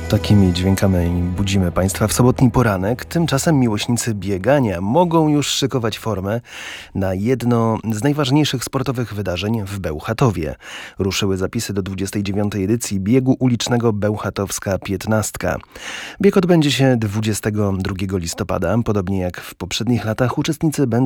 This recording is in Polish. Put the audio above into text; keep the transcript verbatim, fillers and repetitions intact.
Takimi dźwiękami budzimy Państwa w sobotni poranek. Tymczasem miłośnicy biegania mogą już szykować formę na jedno z najważniejszych sportowych wydarzeń w Bełchatowie. Ruszyły zapisy do dwudziestej dziewiątej edycji biegu ulicznego Bełchatowska piętnastka. Bieg odbędzie się dwudziestego drugiego listopada. Podobnie jak w poprzednich latach uczestnicy będą